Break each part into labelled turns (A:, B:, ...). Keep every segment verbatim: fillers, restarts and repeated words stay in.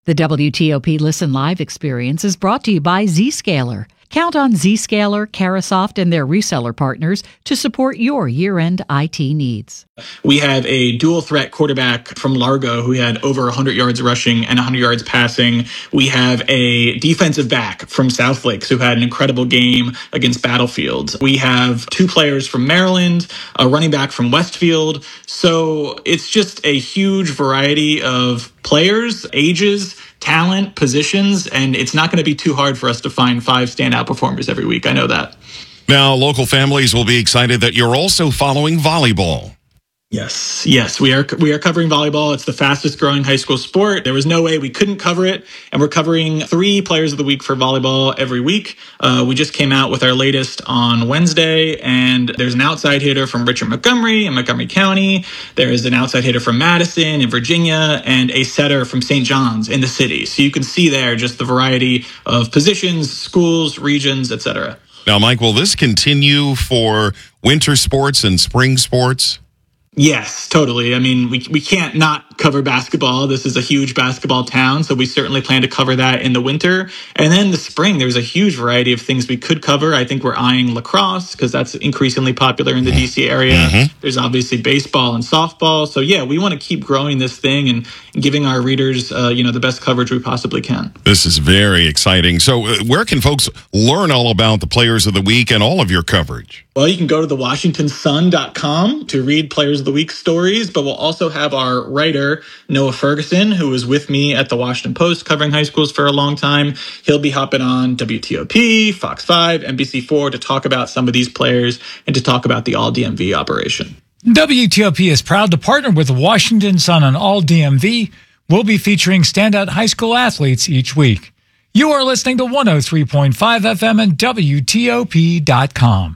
A: The W T O P Listen Live experience is brought to you by Zscaler. Count on Zscaler, Carahsoft, and their reseller partners to support your year-end I T needs.
B: We have a dual-threat quarterback from Largo who had over one hundred yards rushing and one hundred yards passing. We have a defensive back from South Lakes who had an incredible game against Battlefield. We have two players from Maryland, a running back from Westfield. So it's just a huge variety of players, ages, talent, positions, and it's not going to be too hard for us to find five standout performers every week. I know that.
C: Now, local families will be excited that you're also following volleyball.
B: Yes, yes, we are we are covering volleyball. It's the fastest growing high school sport. There was no way we couldn't cover it, and we're covering three players of the week for volleyball every week. Uh, we just came out with our latest on Wednesday, and there's an outside hitter from Richard Montgomery in Montgomery County. There is an outside hitter from Madison in Virginia, and a setter from Saint John's in the city. So you can see there just the variety of positions, schools, regions, et cetera.
C: Now, Mike, will this continue for winter sports and spring sports?
B: Yes, totally. I mean, we we can't not cover basketball. This is a huge basketball town, so we certainly plan to cover that in the winter. And then the spring, there's a huge variety of things we could cover. I think we're eyeing lacrosse because that's increasingly popular in the D C area. Mm-hmm. There's obviously baseball and softball. So yeah, we want to keep growing this thing and giving our readers, uh, you know, the best coverage we possibly can.
C: This is very exciting. So uh, where can folks learn all about the players of the week and all of your coverage?
B: Well, you can go to the washington sun dot com to read Players of the Week stories, but we'll also have our writer, Noah Ferguson, who was with me at the Washington Post covering high schools for a long time. He'll be hopping on W T O P, Fox five, N B C four to talk about some of these players and to talk about the All D M V operation.
D: W T O P is proud to partner with the Washington Sun on All D M V. We'll be featuring standout high school athletes each week. You are listening to one oh three point five F M and W T O P dot com.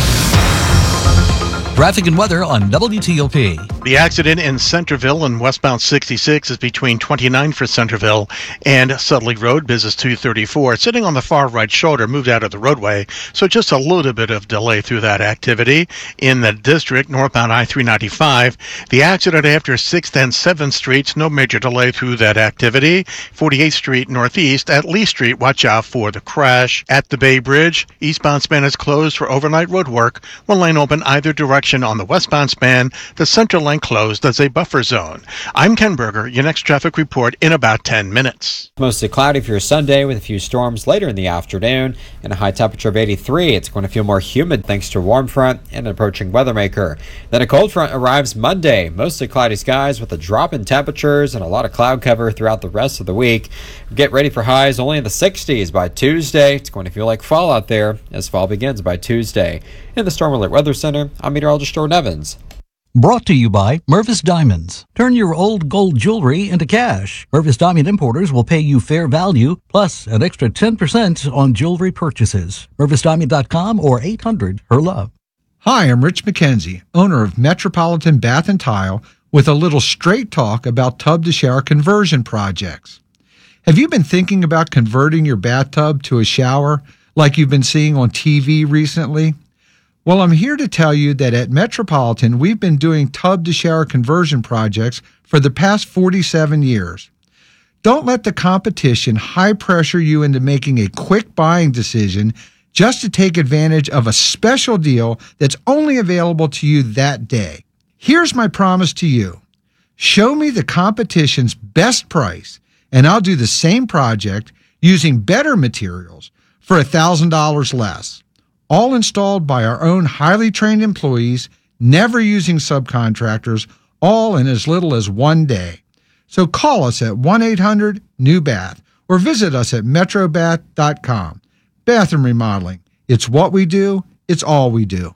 E: Traffic and weather on W T O P.
F: The accident in Centerville and westbound sixty-six is between twenty-nine for Centerville and Sudley Road, business two thirty-four. Sitting on the far right shoulder, moved out of the roadway, so just a little bit of delay through that activity. In the district, northbound I three ninety-five, the accident after sixth and seventh Streets, no major delay through that activity. forty-eighth Street northeast at Lee Street, watch out for the crash. At the Bay Bridge, eastbound span is closed for overnight road work. One lane open either direction on the westbound span. The center lane closed as a buffer zone. I'm Ken Berger. Your next traffic report in about ten minutes.
G: Mostly cloudy for your Sunday with a few storms later in the afternoon and a high temperature of eighty-three. It's going to feel more humid thanks to a warm front and an approaching weather maker. Then a cold front arrives Monday. Mostly cloudy skies with a drop in temperatures and a lot of cloud cover throughout the rest of the week. Get ready for highs only in the sixties by Tuesday. It's going to feel like fall out there as fall begins by Tuesday. In the Storm Alert Weather Center, I'm meteorologist Jordan Evans.
E: Brought to you by Mervis Diamonds. Turn your old gold jewelry into cash. Mervis Diamond Importers will pay you fair value, plus an extra ten percent on jewelry purchases. Mervis Diamond dot com or eight hundred her love.
H: Hi, I'm Rich McKenzie, owner of Metropolitan Bath and Tile, with a little straight talk about tub-to-shower conversion projects. Have you been thinking about converting your bathtub to a shower like you've been seeing on T V recently? Well, I'm here to tell you that at Metropolitan, we've been doing tub-to-shower conversion projects for the past forty-seven years. Don't let the competition high-pressure you into making a quick buying decision just to take advantage of a special deal that's only available to you that day. Here's my promise to you. Show me the competition's best price, and I'll do the same project using better materials for one thousand dollars less. All installed by our own highly trained employees, never using subcontractors, all in as little as one day. So call us at one eight hundred new bath or visit us at metro bath dot com. Bathroom remodeling. It's what we do. It's all we do.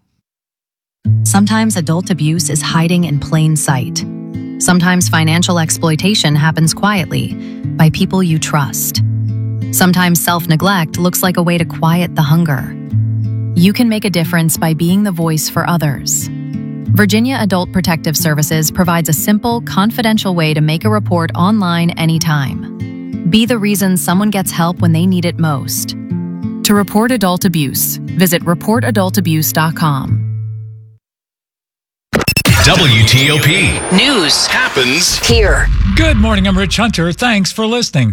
I: Sometimes adult abuse is hiding in plain sight. Sometimes financial exploitation happens quietly by people you trust. Sometimes self-neglect looks like a way to quiet the hunger. You can make a difference by being the voice for others. Virginia Adult Protective Services provides a simple, confidential way to make a report online anytime. Be the reason someone gets help when they need it most. To report adult abuse, visit report adult abuse dot com.
J: W T O P
K: News
J: happens
K: here.
D: Good morning, I'm Rich Hunter. Thanks for listening.